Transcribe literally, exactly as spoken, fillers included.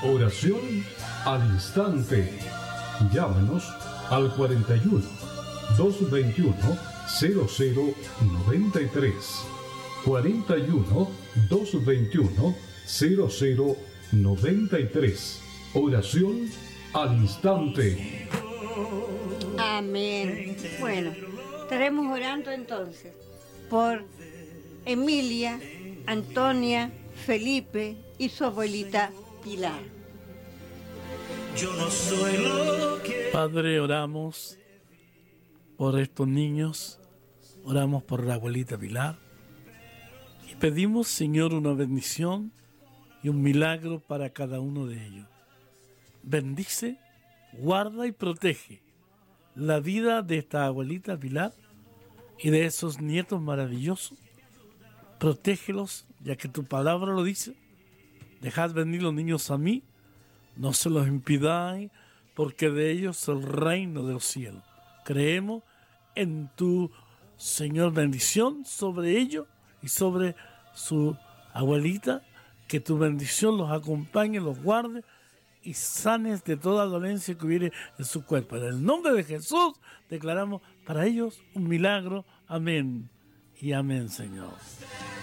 Oración al instante. Llámanos al cuarenta y uno, doscientos veintiuno, cero cero noventa y tres. cuarenta y uno, doscientos veintiuno, cero cero noventa y tres. Oración al instante. Amén. Bueno, estaremos orando entonces por Emilia, Antonia, Felipe y su abuelita Pilar. Yo no soy lo que... Padre, oramos por estos niños, oramos por la abuelita Pilar y pedimos, Señor, una bendición y un milagro para cada uno de ellos. Bendice, guarda y protege la vida de esta abuelita Pilar y de esos nietos maravillosos. Protégelos, ya que tu palabra lo dice. Dejad venir los niños a mí, no se los impidáis, porque de ellos es el reino de los cielos. Creemos en tu, Señor, bendición sobre ellos y sobre su abuelita, que tu bendición los acompañe, los guarde y sanes de toda dolencia que hubiere en su cuerpo. En el nombre de Jesús declaramos para ellos un milagro. Amén y amén, Señor.